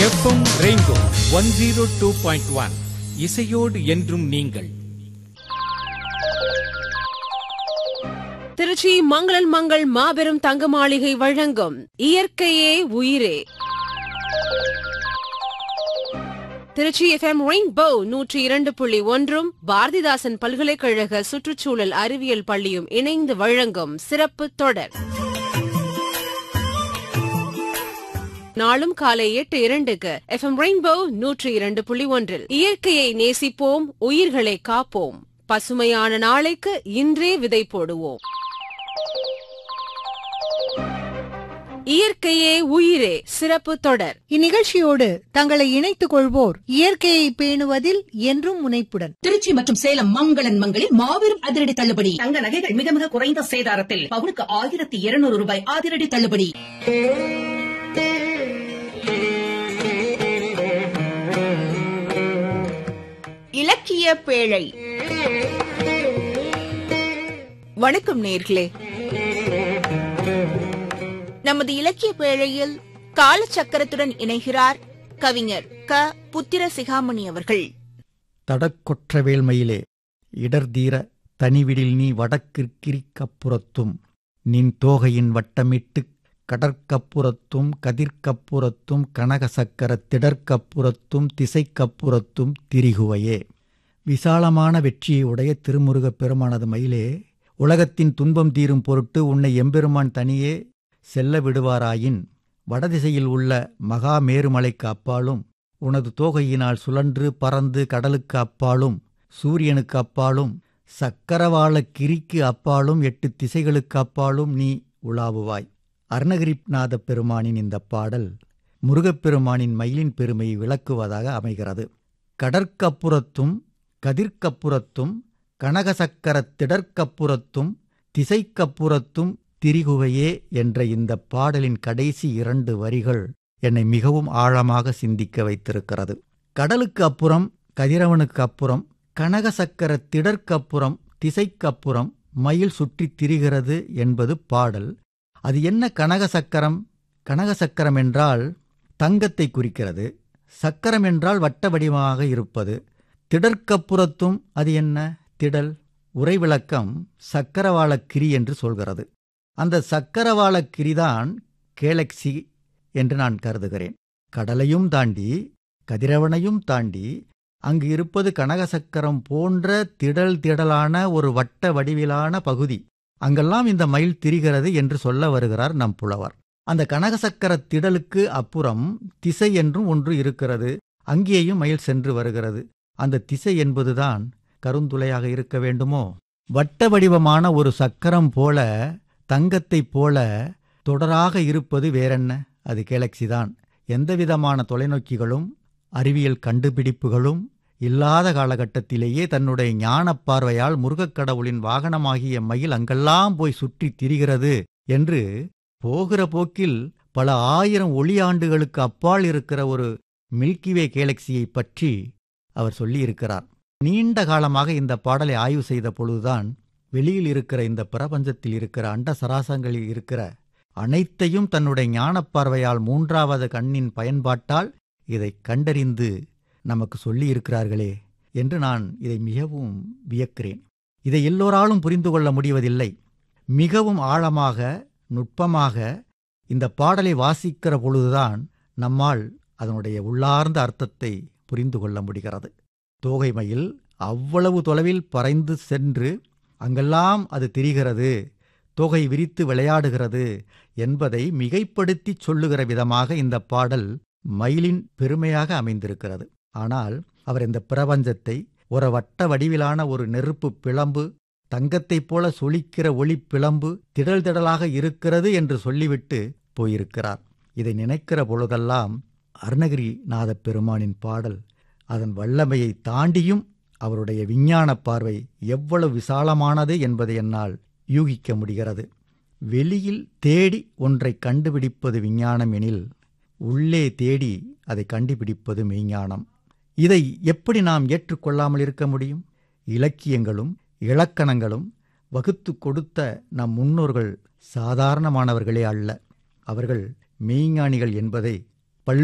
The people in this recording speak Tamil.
எஃப்எம் ரெயின்போ 102.1 இசையோடு என்றும் நீங்கள். திருச்சி மங்களன் மங்கள் மாபெரும் தங்க மாளிகை வழங்கும் இயற்கையே உயிரே. திருச்சி எஃப்எம் ரெயின்போ 102.1 பாரதிதாசன் பல்கலைக்கழக சுற்றுச்சூழல் அறிவியல் பள்ளியும் இணைந்து வழங்கும் சிறப்பு தொடர். நாளும் காலை 8:02 எஃப்எம் ரெயின்போ 102.1 இயற்கையை நேசிப்போம், உயிர்களை காப்போம், பசுமையான நாளைக்கு இன்றே விதை போடுவோம். இயற்கையே உயிரே சிறப்பு தொடர். இந்நிகழ்ச்சியோடு தங்களை இணைத்துக் கொள்வோர் இயற்கையை பேணுவதில் என்றும் முனைப்புடன் திருச்சி மற்றும் சேலம் மங்களன் மங்களில் மாபெரும் அதிரடி தள்ளுபடி. தங்க நகைகள் மிக மிக குறைந்த சேதாரத்தில் பவுனுக்கு 1200 ரூபாய் அதிரடி தள்ளுபடி. இலக்கிய பேழை. வணக்கம் நேயர்களே. நமது இலக்கிய பேழையில் காலச்சக்கரத்துடன் இணைகிறார் கவிஞர் க. புத்திர சிகாமணி அவர்கள். தடக்கொற்ற வேள்மையிலே இடர்தீர தனிவிடில் நீ வடக்கிற்கிரிக்கப்புறத்தும் நின் தோகையின் வட்டமிட்டுக் கடற்கப்புறத்தும் கதிர்க்கப்புறத்தும் கனகசக்கர திடற்கப்புறத்தும் திசைக்கப்புறத்தும் திரிகுவையே. விசாலமான வெற்றியை உடைய திருமுருகப் பெருமானது மயிலே, உலகத்தின் துன்பம் தீரும் பொருட்டு உன்னை எம்பெருமான் தனியே செல்ல விடுவாராயின் வடதிசையில் உள்ள மகா மேருமலைக்கு அப்பாலும் உனது தோகையினால் சுழன்று பறந்து கடலுக்கு அப்பாலும் சூரியனுக்கு அப்பாலும் சக்கரவாள கிரிக்கு அப்பாலும் 8 திசைகளுக்கு அப்பாலும் நீ உலாவுவாய். அருணகிரிநாத பெருமானின் இந்த பாடல் முருகப்பெருமானின் மயிலின் பெருமையை விளக்குவதாக அமைகிறது. கடற்கப்புறத்தும் கதிர்க்கப்புறத்தும் கனகசக்கர திடற்கப்புறத்தும் திசைக்கப்புறத்தும் திரிகுவையே என்ற இந்த பாடலின் கடைசி 2 வரிகள் என்னை மிகவும் ஆழமாக சிந்திக்க வைத்திருக்கிறது. கடலுக்கு அப்புறம், கதிரவனுக்கு அப்புறம், கனகசக்கர திடற்கப்புறம், திசைக்கப்புறம் மயில் சுற்றித் திரிகிறது என்பது பாடல். அது என்ன கனகசக்கரம்? கனகசக்கரம் என்றால் தங்கத்தை குறிக்கிறது. சக்கரம் என்றால் வட்ட வடிவமாக இருப்பது. திடற்கப்புறத்தும் அது என்ன? திடல். உரைவிளக்கம் சக்கரவாளக்கிரி என்று சொல்கிறது. அந்த சக்கரவாளக்கிரிதான் கேலக்சி என்று நான் கருதுகிறேன். கடலையும் தாண்டி கதிரவனையும் தாண்டி அங்கு இருப்பது கனகசக்கரம் போன்ற திடலான ஒரு வட்ட வடிவிலான பகுதி. அங்கெல்லாம் இந்த மயில் திரிகிறது என்று சொல்ல வருகிறார் நம் புலவர். அந்த கனகசக்கர திடலுக்கு அப்புறம் திசை என்றும் ஒன்று இருக்கிறது. அங்கேயும் மயில் சென்று வருகிறது. அந்த திசை என்பதுதான் கருந்துளையாக இருக்க வேண்டுமோ? வட்ட வடிவமான ஒரு சக்கரம் போல, தங்கத்தைப் போல தொடராக இருப்பது வேறென்ன? அது கேலக்சிதான். எந்தவிதமான தொலைநோக்கிகளும் அறிவியல் கண்டுபிடிப்புகளும் இல்லாத காலகட்டத்திலேயே தன்னுடைய ஞானப் பார்வையால் முருகக்கடவுளின் வாகனமாகிய மயில் அங்கெல்லாம் போய் சுற்றித் திரிகிறது என்று போகிற போக்கில் பல 1000 ஒளியாண்டுகளுக்கு அப்பால் இருக்கிற ஒரு மில்கிவே கேலக்சியை பற்றி அவர் சொல்லியிருக்கிறார். நீண்ட காலமாக இந்த பாடலை ஆய்வு செய்த பொழுதுதான் வெளியில் இருக்கிற இந்த பிரபஞ்சத்தில் இருக்கிற அண்ட சராசரங்களில் இருக்கிற அனைத்தையும் தன்னுடைய ஞானப் பார்வையால் 3வது கண்ணின் பயன்பாட்டால் இதை கண்டறிந்து நமக்கு சொல்லியிருக்கிறார்களே என்று நான் இதை மிகவும் வியக்கிறேன். இதை எல்லோராலும் புரிந்து கொள்ள முடிவதில்லை. மிகவும் ஆழமாக நுட்பமாக இந்த பாடலை வாசிக்கிற பொழுதுதான் நம்மால் அதனுடைய உள்ளார்ந்த அர்த்தத்தை புரிந்து கொள்ள முடிகிறது. தோகை மயில் அவ்வளவு தொலைவில் பறந்து சென்று அங்கெல்லாம் அது திரிகிறது, தோகை விரித்து விளையாடுகிறது என்பதை மிகைப்படுத்தி சொல்லுகிற விதமாக இந்த பாடல் மயிலின் பெருமையாக அமைந்திருக்கிறது. ஆனால் அவர் இந்த பிரபஞ்சத்தை ஒரு வட்ட வடிவிலான ஒரு நெருப்பு பிளம்பு, தங்கத்தைப் போல சொலிக்கிற ஒளி பிளம்பு திடலாக இருக்கிறது என்று சொல்லிவிட்டு போயிருக்கிறார். இதை நினைக்கிற பொழுதெல்லாம் அருணகிரிநாத பெருமானின் பாடல் அதன் வல்லமையை தாண்டியும் அவருடைய விஞ்ஞான பார்வை எவ்வளவு விசாலமானது என்பதை என்னால் யூகிக்க முடிகிறது. வெளியில் தேடி ஒன்றை கண்டுபிடிப்பது விஞ்ஞானம் எனில், உள்ளே தேடி அதை கண்டுபிடிப்பது மெய்ஞானம். இதை எப்படி நாம் ஏற்றுக்கொள்ளாமல் இருக்க முடியும்? இலக்கியங்களும் இலக்கணங்களும் வகுத்து கொடுத்த நம் முன்னோர்கள் சாதாரணமானவர்களே அல்ல. அவர்கள் மெய்ஞானிகள் என்பதை